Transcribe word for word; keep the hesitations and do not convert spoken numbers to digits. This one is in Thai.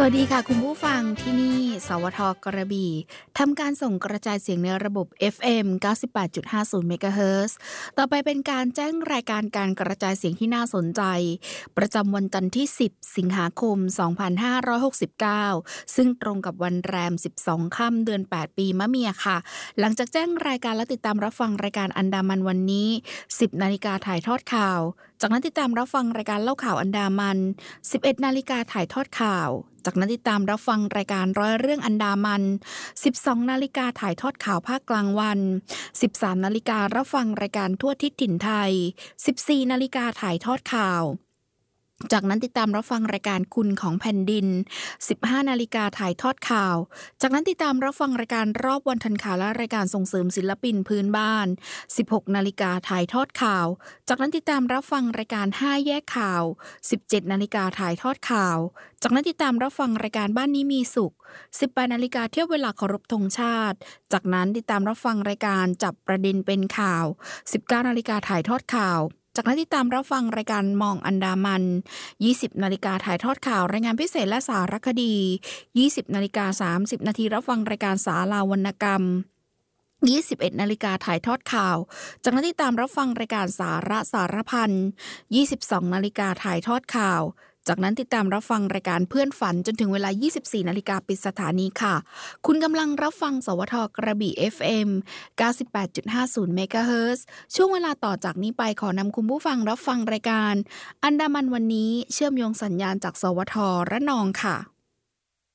วัสดีค่ะคุณผู้ฟังที่นี่สวทกระบี่ทำการส่งกระจายเสียงในระบบ เอฟ เอ็ม เก้าสิบแปดจุดห้าศูนย์ เมกะเฮิรตซ์ต่อไปเป็นการแจ้งรายการการกระจายเสียงที่น่าสนใจประจำวันจันทร์ที่สิบสิงหาคมสองพันห้าร้อยหกสิบเก้าซึ่งตรงกับวันแรมสิบสองค่ำเดือนแปดปีมะเมียค่ะหลังจากแจ้งรายการและติดตามรับฟังรายการอันดามันวันนี้ สิบนาฬิกาถ่ายทอดข่าวจากนั้นติดตามรับฟังรายการเล่าข่าวอันดามัน สิบเอ็ดนาฬิกาถ่ายทอดข่าวจากนั้นติดตามรับฟังรายการร้อยเรื่องอันดามัน สิบสองนาฬิกาถ่ายทอดข่าวภาคกลางวัน สิบสามนาฬิการับฟังรายการทั่วทิศถิ่นไทย สิบสี่นาฬิกาถ่ายทอดข่าวจากนั้นติดตามรับฟังรายการคุณของแผ่นดิน สิบห้านาฬิกาถ่ายทอดข่าวจากนั้นติดตามรับฟังรายการรอบวันทันข่าวและรายการส่งเสริมศิลปินพื้นบ้าน สิบหกนาฬิกาถ่ายทอดข่าวจากนั้นติดตามรับฟังรายการห้าแยกข่าว สิบเจ็ดนาฬิกาถ่ายทอดข่าวจากนั้นติดตามรับฟังรายการบ้านนี้มีสุข สิบแปดนาฬิกาเที่ยวเวลาเคารพธงชาติจากนั้นติดตามรับฟังรายการจับประเด็นเป็นข่าว สิบเก้านาฬิกาถ่ายทอดข่าวจากนั้นติดตามรับฟังรายการมองอันดามัน ยี่สิบนาฬิกาถ่ายทอดข่าวรายงานพิเศษและสารคดี ยี่สิบนาฬิกาสามสิบนาทีรับฟังรายการศาลาวรรณกรรม ยี่สิบเอ็ดนาฬิกาถ่ายทอดข่าวจากนั้นติดตามรับฟังรายการสาระสารพัน ยี่สิบสองนาฬิกาถ่ายทอดข่าวจากนั้นติดตามรับฟังรายการเพื่อนฝันจนถึงเวลา ยี่สิบสี่นาฬิกาปิดสถานีค่ะคุณกำลังรับฟังสวทกระบี่ เอฟ เอ็ม เก้าสิบแปดจุดห้าศูนย์ เมกะเฮิรตซ์ช่วงเวลาต่อจากนี้ไปขอนำคุณผู้ฟังรับฟังรายการอันดามันวันนี้เชื่อมโยงสัญญาณจากสวทระนองค่ะ